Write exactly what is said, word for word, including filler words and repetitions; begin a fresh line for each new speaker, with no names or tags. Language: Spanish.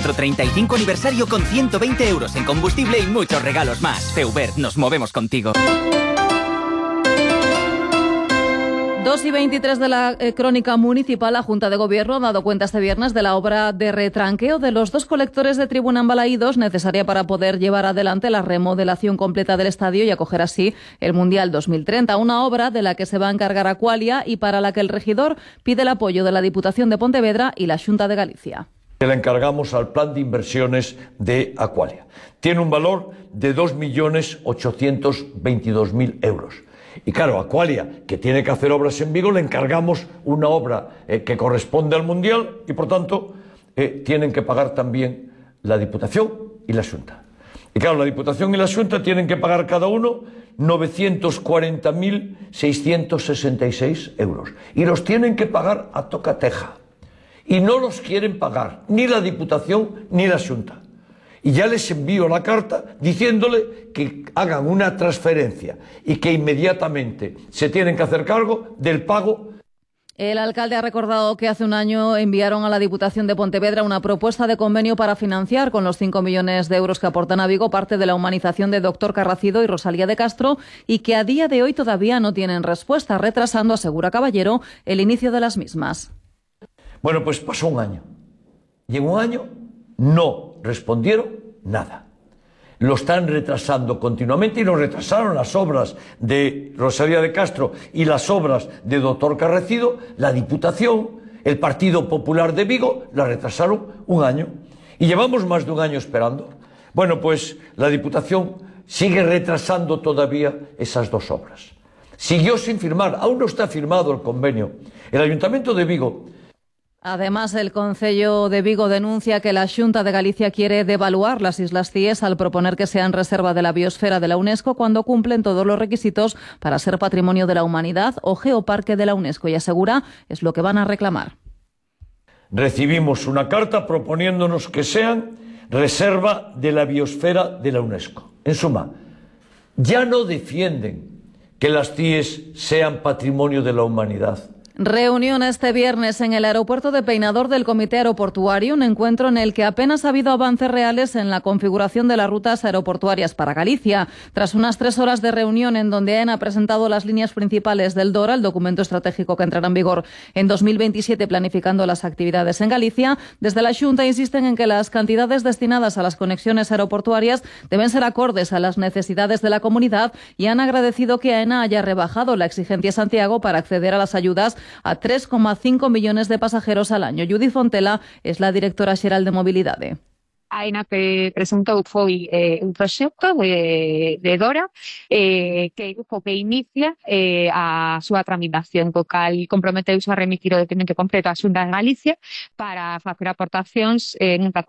nuestro treinta y cinco aniversario con ciento veinte euros en combustible y muchos regalos más. Feuber, nos movemos contigo.
dos y veintitrés de la eh, crónica municipal. La Junta de Gobierno ha dado cuenta este viernes de la obra de retranqueo de los dos colectores de tribuna embalaídos, necesaria para poder llevar adelante la remodelación completa del estadio y acoger así el Mundial dos mil treinta. Una obra de la que se va a encargar Aqualia y para la que el regidor pide el apoyo de la Diputación de Pontevedra y la Xunta de Galicia.
Le encargamos al plan de inversiones de Aqualia. Tiene un valor de dos millones ochocientos veintidós mil euros. Y claro, Aqualia, que tiene que hacer obras en Vigo, le encargamos una obra eh, que corresponde al Mundial y, por tanto, eh, tienen que pagar también la Diputación y la Xunta. Y claro, la Diputación y la Xunta tienen que pagar cada uno novecientos cuarenta mil seiscientos sesenta y seis euros. Y los tienen que pagar a tocateja. Y no los quieren pagar ni la Diputación ni la Xunta. Y ya les envío la carta diciéndole que hagan una transferencia y que inmediatamente se tienen que hacer cargo del pago.
El alcalde ha recordado que hace un año enviaron a la Diputación de Pontevedra una propuesta de convenio para financiar con los cinco millones de euros que aportan a Vigo parte de la humanización de Doctor Carracido y Rosalía de Castro y que a día de hoy todavía no tienen respuesta, retrasando, asegura Caballero, el inicio de las mismas.
Bueno, pues pasó un año. Y en un año no respondieron nada. Lo están retrasando continuamente y lo retrasaron las obras de Rosalía de Castro y las obras de Doctor Carracido, la Diputación, el Partido Popular de Vigo, la retrasaron un año. Y llevamos más de un año esperando. Bueno, pues la Diputación sigue retrasando todavía esas dos obras. Siguió sin firmar, aún no está firmado el convenio. El Ayuntamiento de Vigo.
Además, el Concello de Vigo denuncia que la Xunta de Galicia quiere devaluar las Islas Cíes al proponer que sean reserva de la biosfera de la UNESCO cuando cumplen todos los requisitos para ser Patrimonio de la Humanidad o Geoparque de la UNESCO, y asegura es lo que van a reclamar.
Recibimos una carta proponiéndonos que sean reserva de la biosfera de la UNESCO. En suma, ya no defienden que las Cíes sean Patrimonio de la Humanidad.
Reunión este viernes en el aeropuerto de Peinador del Comité Aeroportuario, un encuentro en el que apenas ha habido avances reales en la configuración de las rutas aeroportuarias para Galicia. Tras unas tres horas de reunión en donde AENA ha presentado las líneas principales del DORA, el documento estratégico que entrará en vigor en dos mil veintisiete planificando las actividades en Galicia, desde la Xunta insisten en que las cantidades destinadas a las conexiones aeroportuarias deben ser acordes a las necesidades de la comunidad y han agradecido que AENA haya rebajado la exigencia a Santiago para acceder a las ayudas a tres coma cinco millones de pasajeros al año. Judith Fontela es la directora xeral de Mobilidade.
AENA que presentou foi eh, un proxecto de, de DORA eh, que, que inicia eh, a súa tramitación, co cal comprometeuse a remitir o documento completo á Xunta de Galicia para facer aportacións en